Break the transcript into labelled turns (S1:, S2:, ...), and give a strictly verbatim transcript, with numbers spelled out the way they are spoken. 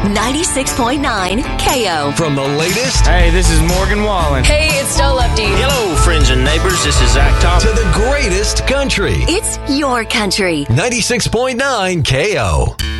S1: ninety-six point nine K O.
S2: From the latest.
S3: Hey, this is Morgan Wallen.
S4: Hey, it's Del Lefty.
S5: Hello, friends and neighbors. This is Zach Thompson.
S2: To the greatest country.
S1: It's your country.
S2: ninety-six point nine K O.